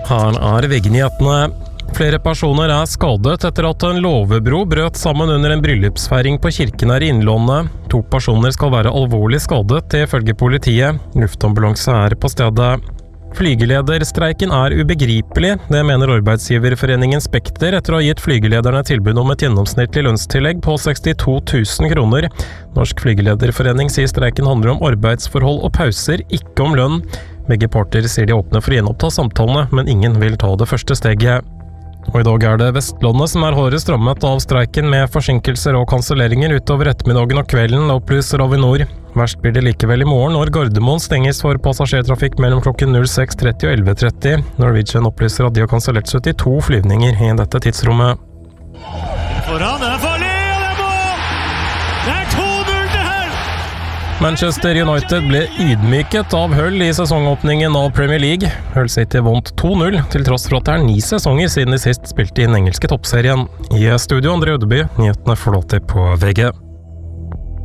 Her VG-nyhetene. Flere personer skadet etter at en låvebro brøt sammen under en bryllupsfeiring på Kirkenær i Innlandet. 2 personer skal være alvorlig skadet, ifølge politiet. Luftambulanse på stedet. Flygelederstreiken ubegripelig, det mener arbeidsgiverforeningen Spekter etter å ha gitt flygelederne tilbud om et gjennomsnittlig lønnstillegg på 62 000 kroner. Norsk flygelederforening sier streiken handler om arbeidsforhold og pauser, ikke om lønn. Begge parter sier de åpner for å gjenoppta samtalene, men ingen vil ta det første steget. Og i dag det Vestlandet som hardest rammet av streiken med forsinkelser og kanselleringer utover ettermiddagen og kvelden, opplyser Avinor. Verst blir det likevel i morgen når Gardermoen stenges for passasjertrafikk mellom klokken 06:30 og 11:30. Norwegian opplyser at de har kansellert 72 flyvninger i dette tidsrommet. Foran, det farlig, og det mål! Det 2-0 til Hull! Manchester United ble ydmyket av Hull i sesongåpningen av Premier League. Hull City vant 2-0, til tross for at det 9 sesonger siden de sist spilte i den engelske toppserien. I studio André Ødeby, nyhetene får lov til på VG.